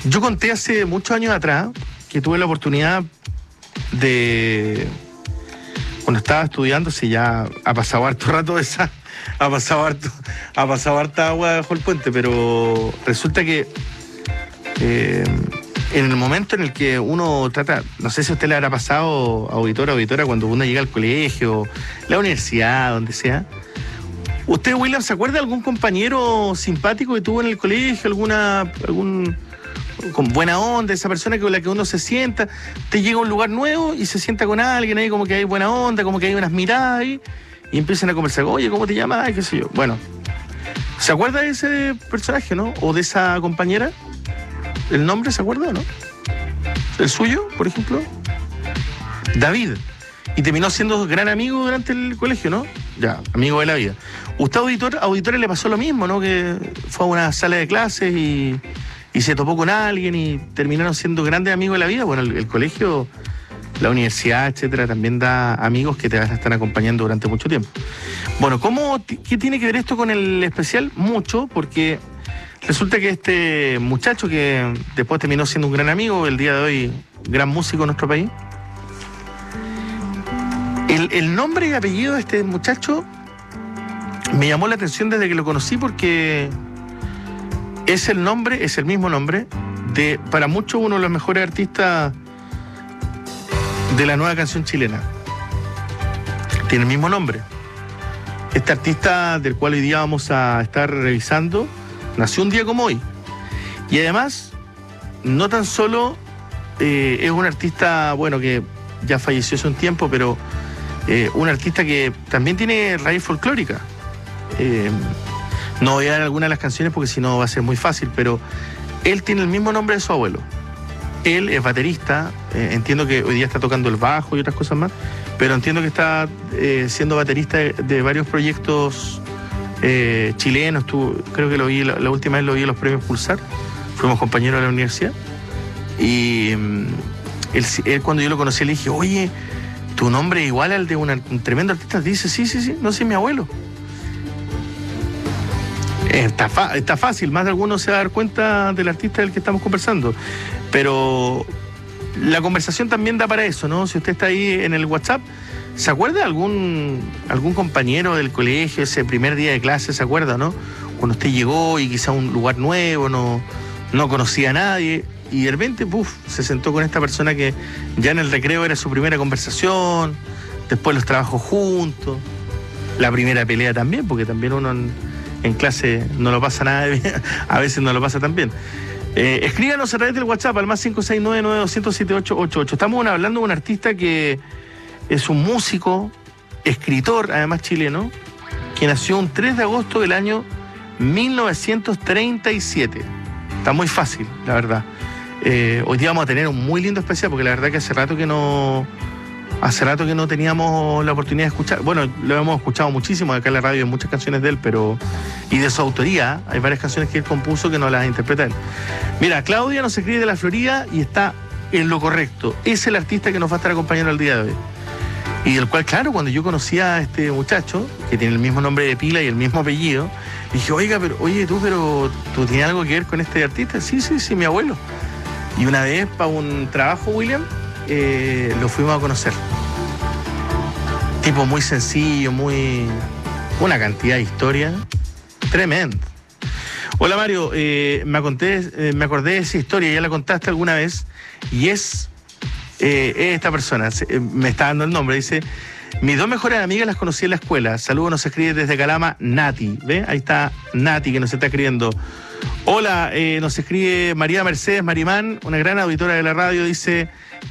Yo conté hace muchos años atrás que tuve la oportunidad de, cuando estaba estudiando, si ya ha pasado harto rato esa, ha pasado harta agua bajo el puente, pero resulta que en el momento en el que uno trata, no sé si a usted le habrá pasado, auditora, cuando uno llega al colegio, la universidad, donde sea. ¿Usted, William, se acuerda de algún compañero simpático que tuvo en el colegio, algún con buena onda, esa persona con la que uno se sienta, te llega a un lugar nuevo y se sienta con alguien ahí, como que hay buena onda, como que hay unas miradas ahí, y empiezan a conversar, oye, ¿cómo te llamas? ¿Qué sé yo? Bueno, ¿se acuerda de ese personaje, no? ¿O de esa compañera? ¿El nombre se acuerda o no? ¿El suyo, por ejemplo? David. Y terminó siendo gran amigo durante el colegio, ¿no? Ya, amigo de la vida. ¿Usted, auditora, le pasó lo mismo, no? Que fue a una sala de clases y se topó con alguien y terminaron siendo grandes amigos de la vida. Bueno, el colegio, la universidad, etcétera, también da amigos que te van a estar acompañando durante mucho tiempo. Bueno, ¿qué tiene que ver esto con el especial? Mucho, porque resulta que este muchacho que después terminó siendo un gran amigo, el día de hoy, gran músico en nuestro país, el nombre y apellido de este muchacho me llamó la atención desde que lo conocí, porque es el mismo nombre de, para muchos, uno de los mejores artistas de la nueva canción chilena. Tiene el mismo nombre. Este artista, del cual hoy día vamos a estar revisando, nació un día como hoy. Y además, no tan solo es un artista, bueno, que ya falleció hace un tiempo, pero un artista que también tiene raíz folclórica. No voy a dar algunas de las canciones porque si no va a ser muy fácil, pero él tiene el mismo nombre de su abuelo. Él es baterista, entiendo que hoy día está tocando el bajo y otras cosas más, pero entiendo que está siendo baterista de varios proyectos chilenos. Creo que lo vi, la última vez lo vi en los premios Pulsar, fuimos compañeros de la universidad, y él cuando yo lo conocí le dije, oye, tu nombre es igual al de un tremendo artista. Dice, sí, no sé, mi abuelo. Está fácil, más de alguno se va a dar cuenta del artista del que estamos conversando, pero la conversación también da para eso, ¿no? Si usted está ahí en el WhatsApp, ¿se acuerda de algún compañero del colegio, ese primer día de clase, se acuerda, no? Cuando usted llegó y quizá a un lugar nuevo, no conocía a nadie, y de repente, se sentó con esta persona que ya en el recreo era su primera conversación, después los trabajos juntos, la primera pelea también, porque también uno en clase no lo pasa nada bien, a veces no lo pasa tan bien. Escríbanos a través del WhatsApp al más 569-9200-7888. Estamos hablando de un artista que es un músico, escritor, además chileno, que nació un 3 de agosto del año 1937. Está muy fácil, la verdad. Hoy día vamos a tener un muy lindo especial, porque la verdad que hace rato que no teníamos la oportunidad de escuchar. Bueno, lo hemos escuchado muchísimo acá en la radio, en muchas canciones de él, y de su autoría, hay varias canciones que él compuso que no las interpreta él. Mira, Claudia nos escribe de la Florida y está en lo correcto. Es el artista que nos va a estar acompañando el día de hoy. Y del cual, claro, cuando yo conocí a este muchacho, que tiene el mismo nombre de pila y el mismo apellido, dije, pero ¿tú tienes algo que ver con este artista? Sí, mi abuelo. Y una vez, para un trabajo, William, lo fuimos a conocer. Tipo muy sencillo, una cantidad de historia tremenda. Hola Mario, me acordé de esa historia, ya la contaste alguna vez, y es esta persona, me está dando el nombre, dice: mis dos mejores amigas las conocí en la escuela. Saludos, nos escribe desde Calama Nati. ¿Ve? Ahí está Nati que nos está escribiendo. Hola, nos escribe María Mercedes Marimán, una gran auditora de la radio, dice,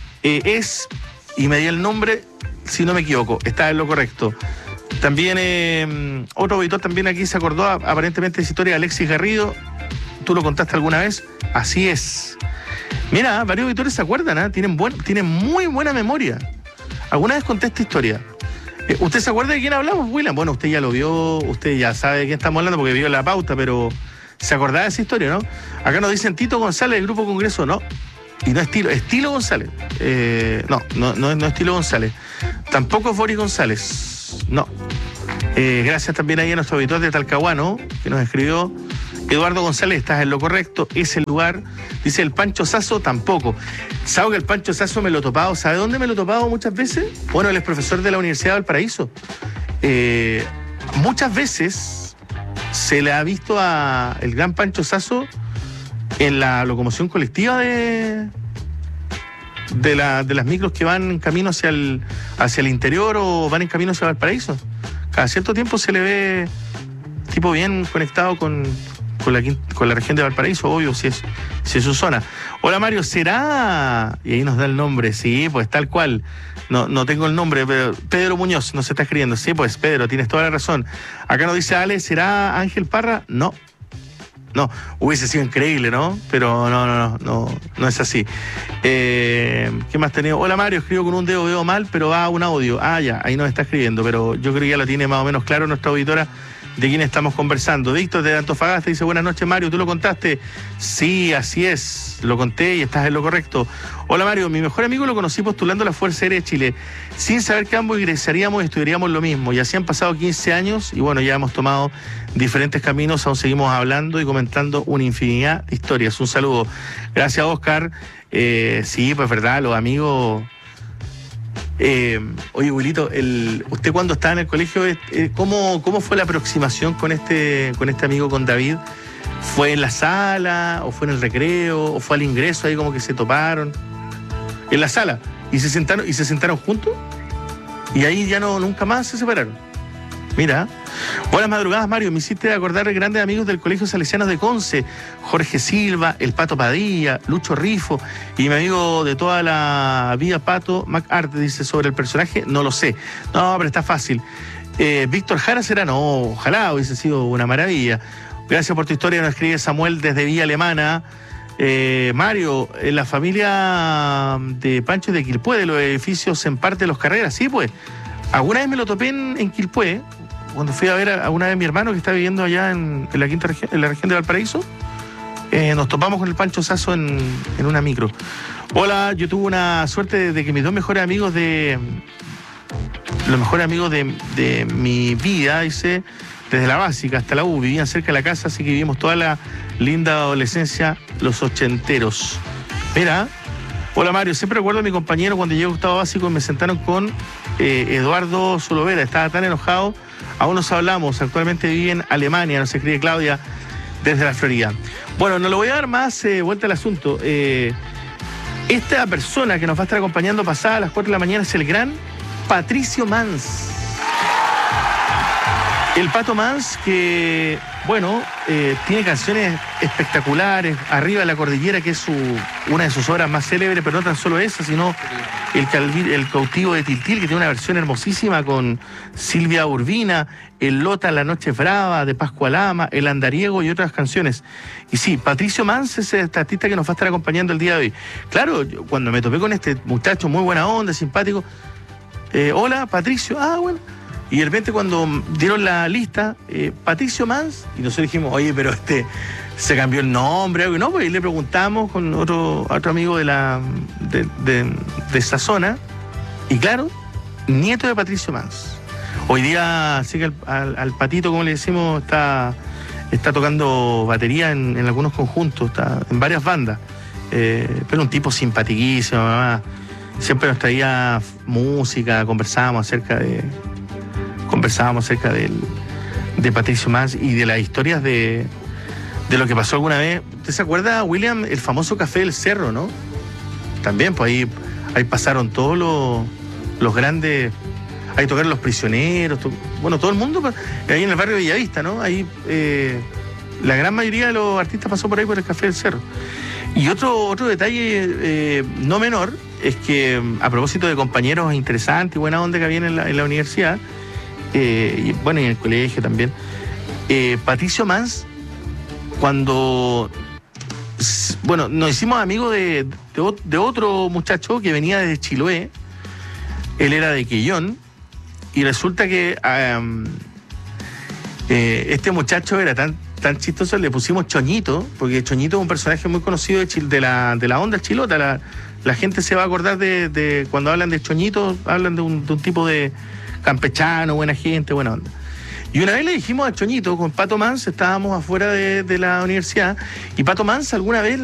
y me dio el nombre, si no me equivoco, está en lo correcto. También otro auditor también aquí se acordó aparentemente de esa historia, Alexis Garrido. ¿Tú lo contaste alguna vez? Así es. Mira, varios auditores se acuerdan, tienen muy buena memoria. ¿Alguna vez conté esta historia? ¿Usted se acuerda de quién hablamos, William? Bueno, usted ya lo vio, usted ya sabe de quién estamos hablando porque vio la pauta, pero ¿se acordaba de esa historia, no? Acá nos dicen Tito González del Grupo Congreso, no. Y no Estilo González. No es Estilo González. Tampoco es Boris González. No. Gracias también ahí a nuestro auditor de Talcahuano, que nos escribió Eduardo González, estás en lo correcto, es el lugar. Dice el Pancho Sasso, tampoco. ¿Sabe que el Pancho Sasso me lo he topado? ¿Sabe dónde me lo he topado muchas veces? Bueno, él es profesor de la Universidad de Valparaíso. Muchas veces se le ha visto a el gran Pancho Sasso en la locomoción colectiva de las micros que van en camino hacia el interior o van en camino hacia Valparaíso. Cada cierto tiempo se le ve tipo bien conectado con la región de Valparaíso, obvio, si es su zona. Hola Mario, ¿será? Y ahí nos da el nombre, sí, pues tal cual. No tengo el nombre, pero Pedro Muñoz nos está escribiendo. Sí, pues Pedro, tienes toda la razón. Acá nos dice Ale, ¿será Ángel Parra? No, hubiese sido increíble, ¿no? Pero no es así. ¿Qué más tenemos? Hola Mario, escribo con un dedo, veo mal, pero va un audio. Ah, ya, ahí nos está escribiendo, pero yo creo que ya lo tiene más o menos claro nuestra auditora de quién estamos conversando. Víctor de Antofagasta dice, buenas noches Mario, ¿tú lo contaste? Sí, así es, lo conté y estás en lo correcto. Hola Mario, mi mejor amigo lo conocí postulando a la Fuerza Aérea de Chile, sin saber que ambos ingresaríamos y estudiaríamos lo mismo, y así han pasado 15 años y bueno, ya hemos tomado diferentes caminos, aún seguimos hablando y comentando una infinidad de historias. Un saludo. Gracias Oscar. Sí, pues verdad, los amigos... oye, Wilito, usted cuando estaba en el colegio, ¿cómo fue la aproximación con este amigo, con David? ¿Fue en la sala, o fue en el recreo, o fue al ingreso ahí como que se toparon? En la sala, y se sentaron juntos, y ahí ya nunca más se separaron. Mira, buenas madrugadas Mario, me hiciste acordar de grandes amigos del Colegio Salesianos de Conce, Jorge Silva, el Pato Padilla, Lucho Rifo, y mi amigo de toda la vida Pato MacArthur dice sobre el personaje, no lo sé. No, pero está fácil. Víctor Jara será, no, ojalá hubiese sido una maravilla. Gracias por tu historia, nos escribe Samuel desde Villa Alemana. Mario, en la familia de Pancho de Quilpué, de los edificios en parte de los Carreras, sí pues, alguna vez me lo topé en Quilpué, cuando fui a ver a una vez mi hermano que está viviendo allá en la quinta región, en la región de Valparaíso, nos topamos con el Pancho Sasso en una micro. Hola, yo tuve una suerte de que mis dos mejores amigos de mi vida, dice, desde la básica hasta la U, vivían cerca de la casa, así que vivimos toda la linda adolescencia, los ochenteros. Mira, hola Mario, siempre recuerdo a mi compañero cuando llegué a octavo básico y me sentaron con Eduardo Solovera, estaba tan enojado, aún nos hablamos, actualmente vive en Alemania, nos escribe Claudia desde la Florida. Bueno, no le voy a dar más vuelta al asunto. Esta persona que nos va a estar acompañando pasada a las 4 de la mañana es el gran Patricio Mans. El Pato Mans, que, bueno, tiene canciones espectaculares, Arriba de la Cordillera, que es una de sus obras más célebres, pero no tan solo esa, sino El Cautivo de Tiltil, que tiene una versión hermosísima con Silvia Urbina, El Lota, La Noche Brava, de Pascua Lama, El Andariego y otras canciones. Y sí, Patricio Mans es este artista que nos va a estar acompañando el día de hoy. Claro, cuando me topé con este muchacho, muy buena onda, simpático, hola, Patricio, bueno. Y de repente cuando dieron la lista, Patricio Mans, y nosotros dijimos, oye, pero se cambió el nombre, ¿no? Pues y le preguntamos con otro amigo de esa zona, y claro, nieto de Patricio Mans. Hoy día sí que al Patito, como le decimos, está tocando batería en algunos conjuntos, está en varias bandas, pero un tipo simpaticísimo, mamá. Siempre nos traía música, conversábamos acerca de Patricio Mans y de las historias de lo que pasó alguna vez. ¿Usted se acuerda, William, el famoso Café del Cerro, no? También, pues ahí pasaron todos los grandes, ahí tocaron Los Prisioneros, todo el mundo, ahí en el barrio de Bellavista, ¿no? Ahí la gran mayoría de los artistas pasó por ahí por el Café del Cerro. Y otro detalle no menor es que, a propósito de compañeros interesantes y buena onda que había en la universidad, y bueno, y en el colegio también, Patricio Mans, cuando nos hicimos amigos de otro muchacho que venía desde Chiloé, él era de Quillón, y resulta que este muchacho era tan chistoso, le pusimos Choñito, porque Choñito es un personaje muy conocido de la onda chilota. La gente se va a acordar de cuando hablan de Choñito, hablan de un tipo de campechano, buena gente, buena onda. Y una vez le dijimos a Choñito, con Pato Mans, estábamos afuera de la universidad, y Pato Mans alguna vez